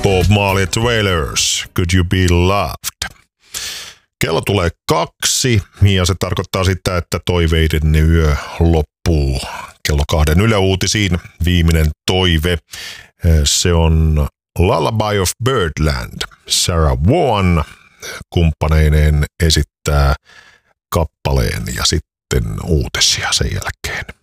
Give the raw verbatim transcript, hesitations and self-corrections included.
Bob Marley and the Wailers, Could You Be Loved. Kello tulee kaksi ja se tarkoittaa sitä, että toiveiden yö loppuu. Kello kahden Yle Uutisiin viimeinen toive. Se on Lullaby of Birdland. Sarah Vaughan kumppaneineen esittää kappaleen ja sitten uutisia sen jälkeen.